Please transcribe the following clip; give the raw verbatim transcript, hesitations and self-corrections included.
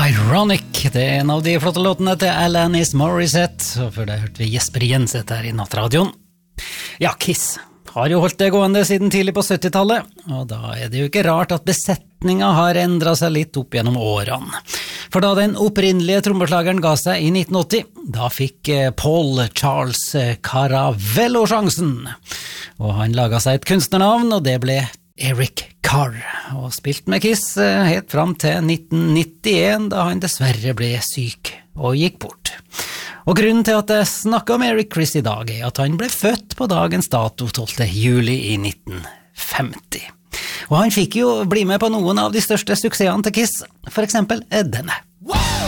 Ironic, det er en av de flotte låtene til Alanis Morissette, og før det hørte vi Jesper Jenseth her i Nattradioen. Ja, Kiss har jo holdt det gående siden tidlig på syttitallet, og da er det jo ikke rart at besetninga har endret seg litt opp gjennom årene. For da den opprinnelige trommeslageren ga seg i nitten åtti, da fikk Paul Charles Caravello sjansen, og han laget seg et kunstnernavn, og det ble Eric Carr, og spilte med Kiss helt fram til nitten nittien, da han dessverre ble syk og gikk bort. Og grunnen til at jeg snakker om Eric Criss i dag er at han ble født på dagens dato tolvte juli i nitten femti. Og han fikk jo bli med på noen av de største suksessene til Kiss, for eksempel denne. Wow!